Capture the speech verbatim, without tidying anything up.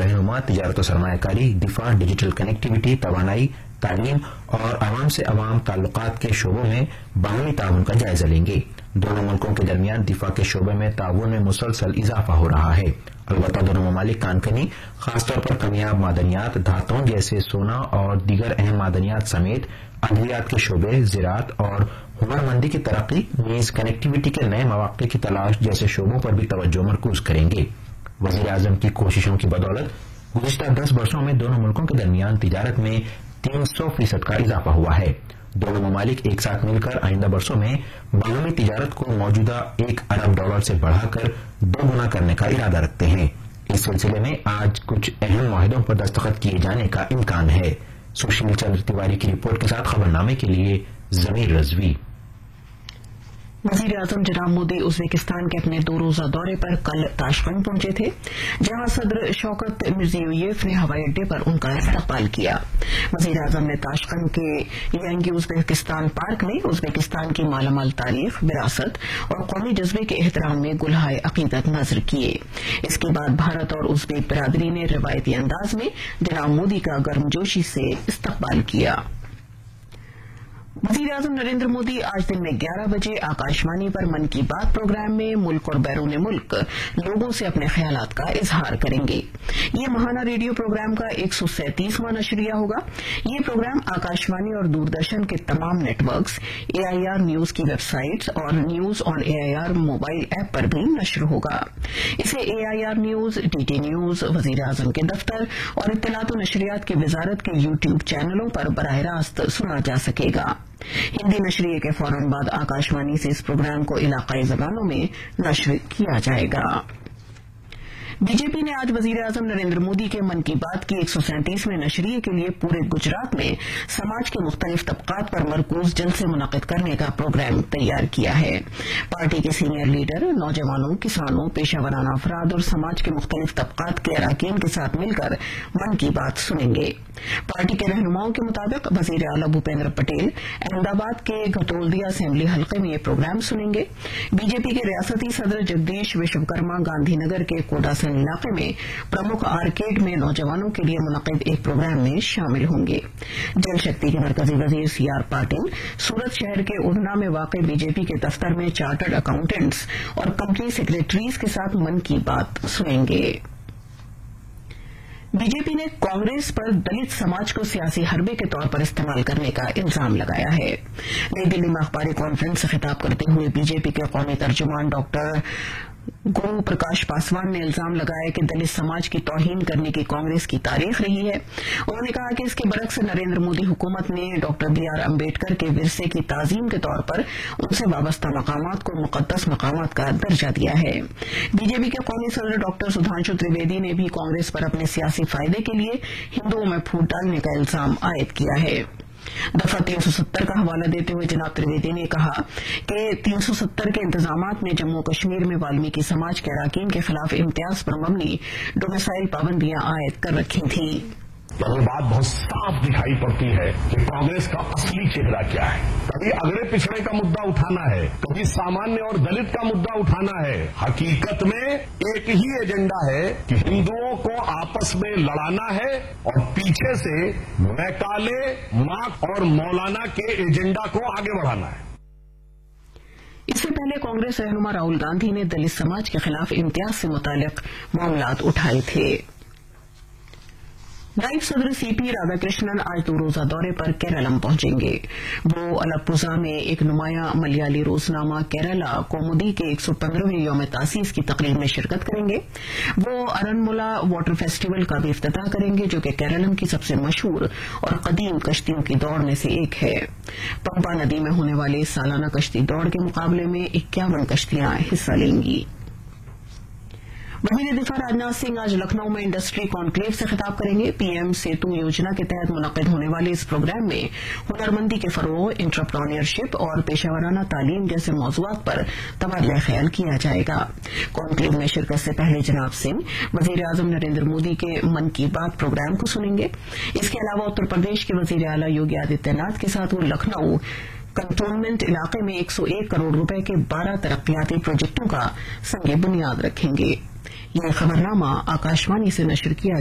रहनुमा, तिजारत और सरमायाकारी, दिफा, डिजिटल कनेक्टिविटी, तवानाई, तालीम और आवाम से आवाम ताल्लुकात के शोबों में बाहमी ताउन का जायजा लेंगे। दोनों मुल्कों के दरमियान दिफा के शोबे में ताउन में मुसलसल इजाफा हो रहा है। अलबत्ता दोनों ममालिक कानकनी, खासतौर पर कमियाब मादनियात, धातुओं जैसे सोना और दीगर अहम मादनियात समेत अद्वियात के शोबे, ज़राअत और हुनरमंदी की तरक्की, नीज कनेक्टिविटी के नए मौके की तलाश जैसे शोबों पर भी तवज्जो मरकूज करेंगे। वजीर आजम की कोशिशों की बदौलत गुज़िश्ता दस वर्षों में दोनों मुल्कों के दरमियान तिजारत में तीन सौ फीसद का इजाफा हुआ है। दोनों ममालिक एक साथ मिलकर आइंदा वर्षों में बाहमी तिजारत को मौजूदा एक अरब डॉलर से बढ़ाकर दो गुना करने का इरादा रखते हैं। इस सिलसिले में आज कुछ अहम मुआहिदों पर दस्तखत किए जाने का इम्कान है। सुशील चंद्र तिवारी की रिपोर्ट के साथ खबरनामे के लिए जमीर रजवी। वजीर आजम जनाब मोदी उज्बेकिस्तान के अपने दो रोजा दौरे पर कल ताशकंद पहुंचे थे, जहां सदर शौकत मिर्जियोयेव ने हवाई अड्डे पर उनका इस्तकबाल किया। वजीर आजम ने ताशकंद के यंगी उज्बेकिस्तान पार्क में उज्बेकिस्तान की मालामाल तारीख, विरासत और कौमी जज्बे के एहतराम में गुलहाए अकीदत नजर किए। इसके बाद भारत और उज्बेक बिरादरी ने रिवायती अंदाज में जनाब मोदी का गर्मजोशी से इस्तकबाल किया। वजीर आजम नरेंद्र मोदी आज दिन में ग्यारह बजे आकाशवाणी पर मन की बात प्रोग्राम में मुल्क और बैरून मुल्क लोगों से अपने ख्यालात का इजहार करेंगे। ये महाना रेडियो प्रोग्राम का एक सौ सैंतीसवां नशरिया होगा। ये प्रोग्राम आकाशवाणी और दूरदर्शन के तमाम networks, A I R news की वेबसाइट्स और news on A I R mobile app पर भी नश्र होगा। इसे ए I R news, D T news, वजीर आजम के दफ्तर और इत्तलात व नशरियात की वजारत के यूट्यूब चैनलों पर बराह रास्त सुना जा सकेगा। हिंदी नशरिये के फौरन बाद आकाशवाणी से इस प्रोग्राम को इलाकाई जबानों में नश्र किया जाएगा। बीजेपी ने आज वजीर आजम नरेंद्र मोदी के मन की बात की एक सौ सैंतीसवें नशरिये के लिए पूरे गुजरात में समाज के मुख्तलिफ तबकात पर मरकूज जलसे मुनक़िद करने का प्रोग्राम तैयार किया है। पार्टी के सीनियर लीडर नौजवानों, किसानों, पेशा वराना अफराद और समाज के मुख्तलिफ तबकात के अरकान के साथ मिलकर मन की बात सुनेंगे। पार्टी के रहनुमाओं के मुताबिक वजीर आला भूपेंद्र पटेल अहमदाबाद के घटोलदिया असेंबली हल्के में ये प्रोग्राम सुनेंगे। बीजेपी के रियासती सदर जगदीश विश्वकर्मा गांधीनगर के कोडासन इलाके में प्रमुख आर्केड में नौजवानों के लिए मुनक़िद एक प्रोग्राम में शामिल होंगे। जल शक्ति के मरकजी वजीर सी आर पाटिल सूरत शहर के उधना में वाक़ बीजेपी के दफ्तर में चार्टर्ड अकाउंटेंट्स और कंपनी सेक्रेटरीज के साथ मन की बात सुनेंगे। बीजेपी ने कांग्रेस पर दलित समाज को सियासी हरबे के तौर पर इस्तेमाल करने का इल्जाम लगाया है। नई दिल्ली में अखबारी कॉन्फ्रेंस से खिताब करते हुए बीजेपी के कौमी तर्जुमान डॉक्टर गुरु प्रकाश पासवान ने इल्जाम लगाया कि दलित समाज की तौहीन करने की कांग्रेस की तारीख रही है। उन्होंने कहा कि इसके बरक्स नरेंद्र मोदी हुकूमत ने डॉक्टर बी आर अम्बेडकर के विरसे की ताजीम के तौर पर उनसे वाबस्ता मकामात को मुकद्दस मकामात का दर्जा दिया है। बीजेपी के कौमी सदर डॉक्टर सुधांशु त्रिवेदी ने भी कांग्रेस पर अपने सियासी फायदे के लिए हिंदुओं में फूट डालने का इल्जाम आयद किया है। दफा तीन सौ सत्तर का हवाला देते हुए जनाब त्रिवेदी ने कहा कि तीन सौ सत्तर के इंतजामात ने जम्मू कश्मीर में वाल्मीकि समाज के अरकान के खिलाफ इम्तियाज पर मबनी डोमिसाइल पाबंदियां आयद कर रखी थी। ये बात बहुत साफ दिखाई पड़ती है कि कांग्रेस का असली चेहरा क्या है। कभी अगड़े पिछड़े का मुद्दा उठाना है, कभी सामान्य और दलित का मुद्दा उठाना है। हकीकत में एक ही एजेंडा है कि हिंदुओं को आपस में लड़ाना है और पीछे से मैकाले, मार्क्स और मौलाना के एजेंडा को आगे बढ़ाना है। इससे पहले कांग्रेस रहनुमा राहुल गांधी ने दलित समाज के खिलाफ इम्तियाज से मुतालिक मामलात उठाए थे। नायब सदर सी पी राधाकृष्णन आज दो रोजा दौरे पर केरलम पहुंचेंगे। वो अलप्पुजा में एक नुमाया मलयाली रोजनामा केरला कौमुदी के एक सौ पंद्रहवें यौम तासीस की तकरीब में शिरकत करेंगे। वो अरनमुला वाटर फेस्टिवल का भी इफ्तिताह करेंगे, जो कि केरलम की सबसे मशहूर और कदीम कश्तियों की दौड़ में से एक है। पंपा नदी में होने वाले सालाना कश्ती दौड़ के मुकाबले में इक्यावन कश्तियां हिस्सा लेंगी। वजीर दिफा राजनाथ सिंह आज लखनऊ में इंडस्ट्री कॉन्क्लेव से खिताब करेंगे। पीएम सेतु योजना के तहत मुनक़िद होने वाले इस प्रोग्राम में हुनरमंदी के फरोग़, एंटरप्रेन्योरशिप और पेशावराना तालीम जैसे मौज़ूआत पर तबादला ख्याल किया जाएगा। कॉन्क्लेव में शिरकत से पहले जनाब सिंह वजीर आजम नरेंद्र मोदी के मन की बात प्रोग्राम को सुनेंगे। इसके अलावा उत्तर प्रदेश के वजीर आला योगी आदित्यनाथ के साथ वो लखनऊ कंटोनमेंट इलाके में एक सौ एक करोड़ रुपए के बारह तरक्याती प्रोजेक्टों का संग बुनियाद रखेंगे। यह खबरनामा आकाशवाणी से नशर किया